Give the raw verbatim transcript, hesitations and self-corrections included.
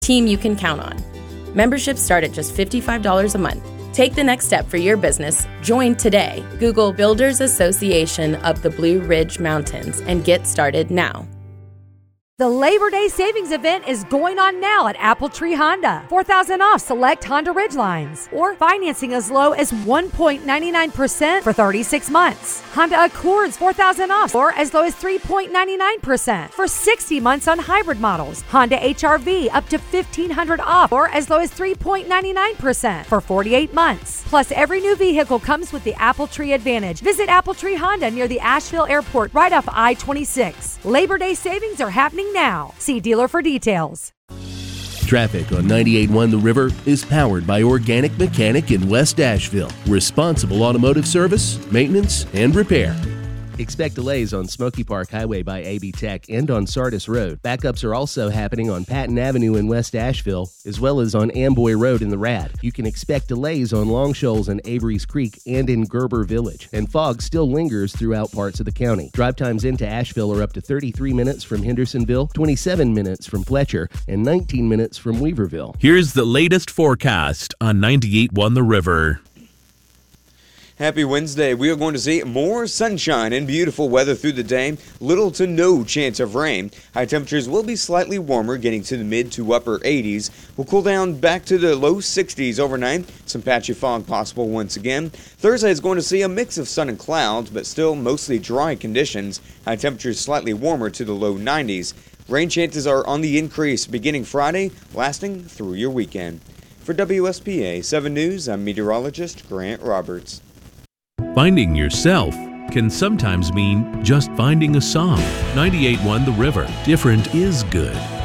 team you can count on. Memberships start at just fifty-five dollars a month. Take the next step for your business. Join today. Google Builders Association of the Blue Ridge Mountains and get started now. The Labor Day Savings Event is going on now at Apple Tree Honda. four thousand dollars off select Honda Ridgelines, or financing as low as one point nine nine percent for thirty-six months. Honda Accords four thousand dollars off, or as low as three point nine nine percent for sixty months on hybrid models. Honda H R V up to fifteen hundred dollars off, or as low as three point nine nine percent for forty-eight months. Plus, every new vehicle comes with the Apple Tree Advantage. Visit Apple Tree Honda near the Asheville Airport right off I twenty-six. Labor Day savings are happening now. See dealer for details. Traffic on ninety-eight point one The River is powered by Organic Mechanic in West Asheville. Responsible automotive service, maintenance, and repair. Expect delays on Smoky Park Highway by A B Tech and on Sardis Road. Backups are also happening on Patton Avenue in West Asheville, as well as on Amboy Road in the Rad. You can expect delays on Long Shoals and Avery's Creek and in Gerber Village. And fog still lingers throughout parts of the county. Drive times into Asheville are up to thirty-three minutes from Hendersonville, twenty-seven minutes from Fletcher, and nineteen minutes from Weaverville. Here's the latest forecast on ninety-eight point one The River. Happy Wednesday. We are going to see more sunshine and beautiful weather through the day. Little to no chance of rain. High temperatures will be slightly warmer, getting to the mid to upper eighties. We'll cool down back to the low sixties overnight. Some patchy fog possible once again. Thursday is going to see a mix of sun and clouds, but still mostly dry conditions. High temperatures slightly warmer to the low nineties. Rain chances are on the increase beginning Friday, lasting through your weekend. For W S P A seven News, I'm meteorologist Grant Roberts. Finding yourself can sometimes mean just finding a song. ninety-eight point one The River. Different is good.